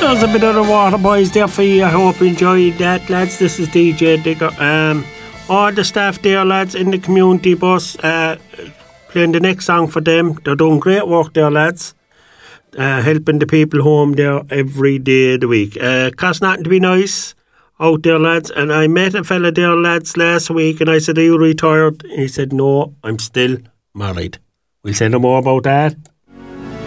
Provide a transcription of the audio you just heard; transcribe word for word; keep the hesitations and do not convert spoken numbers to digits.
there's a bit of the Water Boys there for you. I hope you enjoyed that, lads. This is D J Digger. Um, all the staff there, lads, in the community bus, uh, playing the next song for them. They're doing great work there, lads. Uh, helping the people home there every day of the week. Uh, costs nothing to be nice out there, lads. And I met a fella there, lads, last week, and I said, are you retired? And he said, no, I'm still married. We'll say no more about that